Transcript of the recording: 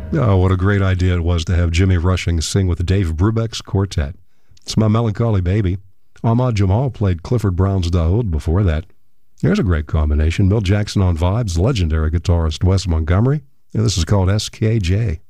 Oh, what a great idea it was to have Jimmy Rushing sing with Dave Brubeck's quartet. It's My Melancholy Baby. Ahmad Jamal played Clifford Brown's Daoud before that. There's a great combination. Bill Jackson on vibes, legendary guitarist Wes Montgomery. And this is called SKJ.